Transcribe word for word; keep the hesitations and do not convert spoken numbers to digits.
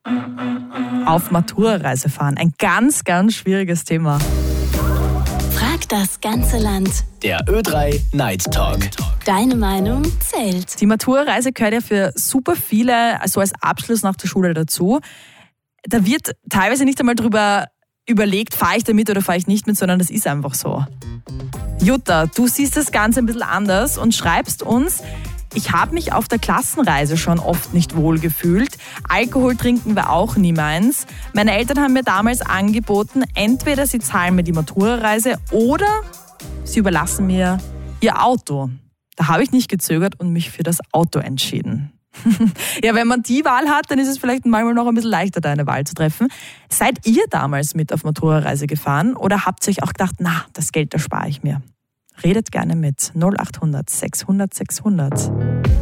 Auf Matura-Reise fahren. Ein ganz, ganz schwieriges Thema. Frag das ganze Land. Der Ö drei Night Talk. Deine Meinung zählt. Die Matura-Reise gehört ja für super viele so als Abschluss nach der Schule dazu. Da wird teilweise nicht einmal drüber überlegt, fahre ich da mit oder fahre ich nicht mit, sondern das ist einfach so. Jutta, du siehst das Ganze ein bisschen anders und schreibst uns: Ich habe mich auf der Klassenreise schon oft nicht wohl gefühlt. Alkohol trinken war auch nie meins. Meine Eltern haben mir damals angeboten, entweder sie zahlen mir die Matura-Reise oder sie überlassen mir ihr Auto. Da habe ich nicht gezögert und mich für das Auto entschieden. Ja, wenn man die Wahl hat, dann ist es vielleicht manchmal noch ein bisschen leichter, da eine Wahl zu treffen. Seid ihr damals mit auf Matura-Reise gefahren oder habt ihr euch auch gedacht, na, das Geld, das spare ich mir? Redet gerne mit null acht hundert sechshundert sechshundert.